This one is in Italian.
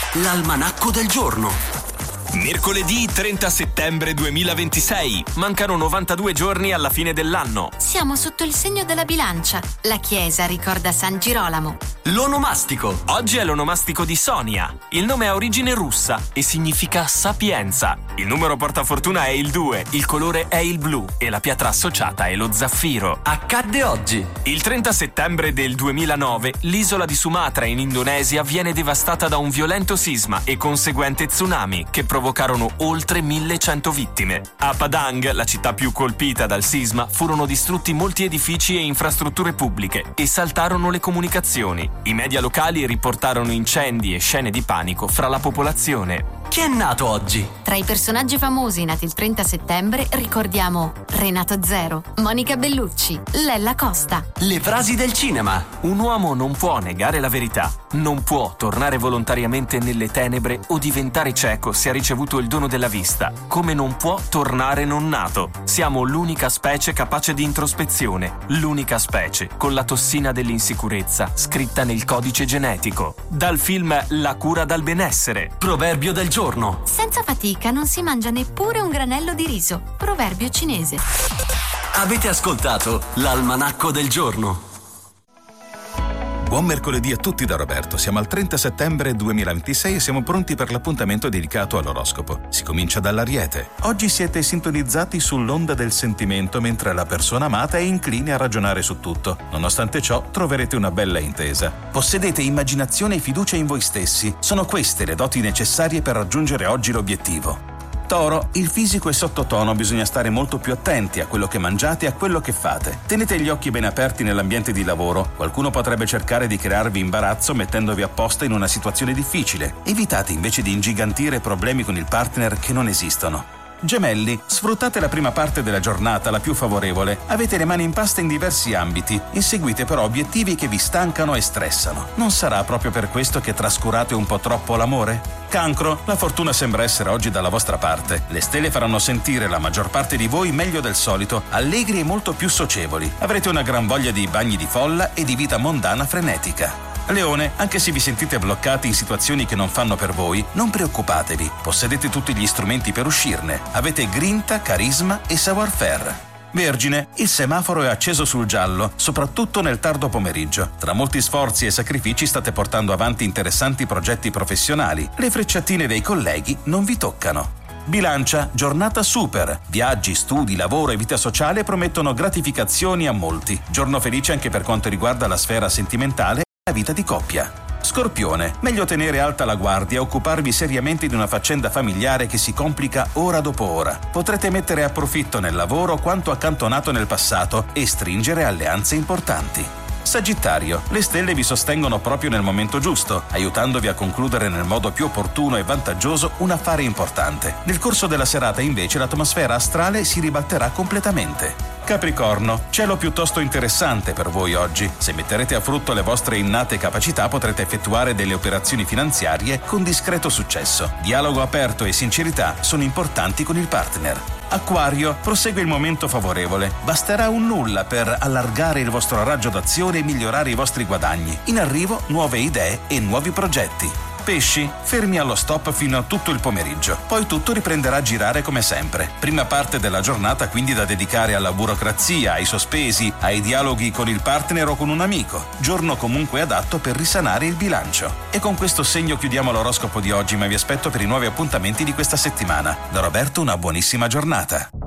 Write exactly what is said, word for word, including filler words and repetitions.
L'almanacco del giorno. Mercoledì trenta settembre duemilaventisei. Mancano novantadue giorni alla fine dell'anno. Siamo sotto il segno della bilancia. La chiesa ricorda San Girolamo. L'onomastico. Oggi è l'onomastico di Sonia. Il nome ha origine russa e significa sapienza. Il numero portafortuna è il due, il colore è il blu e la pietra associata è lo zaffiro. Accadde oggi. Il trenta settembre del duemilanove l'isola di Sumatra in Indonesia viene devastata da un violento sisma e conseguente tsunami che provocarono oltre millecento vittime. A Padang, la città più colpita dal sisma, furono distrutti molti edifici e infrastrutture pubbliche e saltarono le comunicazioni. I media locali riportarono incendi e scene di panico fra la popolazione. Chi è nato oggi? Tra i personaggi famosi nati il trenta settembre ricordiamo Renato Zero, Monica Bellucci, Lella Costa. Le frasi del cinema. Un uomo non può negare la verità, non può tornare volontariamente nelle tenebre o diventare cieco se ha ricevuto il dono della vista, come non può tornare non nato. Siamo l'unica specie capace di introspezione, l'unica specie con la tossina dell'insicurezza scritta nel codice genetico. Dal film La cura dal benessere. Proverbio del giorno. Senza fatica non si mangia neppure un granello di riso. Proverbio cinese. Avete ascoltato l'almanacco del giorno. Buon mercoledì a tutti da Roberto. Siamo al trenta settembre duemilaventisei e siamo pronti per l'appuntamento dedicato all'oroscopo. Si comincia dall'Ariete. Oggi siete sintonizzati sull'onda del sentimento mentre la persona amata è incline a ragionare su tutto. Nonostante ciò, troverete una bella intesa. Possedete immaginazione e fiducia in voi stessi. Sono queste le doti necessarie per raggiungere oggi l'obiettivo. Toro, il fisico è sottotono, bisogna stare molto più attenti a quello che mangiate e a quello che fate. Tenete gli occhi ben aperti nell'ambiente di lavoro. Qualcuno potrebbe cercare di crearvi imbarazzo mettendovi apposta in una situazione difficile. Evitate invece di ingigantire problemi con il partner che non esistono. Gemelli, sfruttate la prima parte della giornata, la più favorevole. Avete le mani in pasta in diversi ambiti. Inseguite però obiettivi che vi stancano e stressano. Non sarà proprio per questo che trascurate un po' troppo l'amore? Cancro, la fortuna sembra essere oggi dalla vostra parte. Le stelle faranno sentire la maggior parte di voi meglio del solito, allegri e molto più socievoli. Avrete una gran voglia di bagni di folla e di vita mondana frenetica. Leone, anche se vi sentite bloccati in situazioni che non fanno per voi, non preoccupatevi, possedete tutti gli strumenti per uscirne. Avete grinta, carisma e savoir-faire. Vergine, il semaforo è acceso sul giallo, soprattutto nel tardo pomeriggio. Tra molti sforzi e sacrifici state portando avanti interessanti progetti professionali. Le frecciatine dei colleghi non vi toccano. Bilancia, giornata super. Viaggi, studi, lavoro e vita sociale promettono gratificazioni a molti. Giorno felice anche per quanto riguarda la sfera sentimentale e la vita di coppia. Scorpione, meglio tenere alta la guardia e occuparvi seriamente di una faccenda familiare che si complica ora dopo ora. Potrete mettere a profitto nel lavoro quanto accantonato nel passato e stringere alleanze importanti. Sagittario, le stelle vi sostengono proprio nel momento giusto, aiutandovi a concludere nel modo più opportuno e vantaggioso un affare importante. Nel corso della serata invece l'atmosfera astrale si ribalterà completamente. Capricorno, cielo piuttosto interessante per voi oggi. Se metterete a frutto le vostre innate capacità potrete effettuare delle operazioni finanziarie con discreto successo. Dialogo aperto e sincerità sono importanti con il partner. Acquario, prosegue il momento favorevole. Basterà un nulla per allargare il vostro raggio d'azione e migliorare i vostri guadagni. In arrivo nuove idee e nuovi progetti. Pesci, fermi allo stop fino a tutto il pomeriggio. Poi tutto riprenderà a girare come sempre. Prima parte della giornata quindi da dedicare alla burocrazia, ai sospesi, ai dialoghi con il partner o con un amico. Giorno comunque adatto per risanare il bilancio. E con questo segno chiudiamo l'oroscopo di oggi, ma vi aspetto per i nuovi appuntamenti di questa settimana. Da Roberto una buonissima giornata.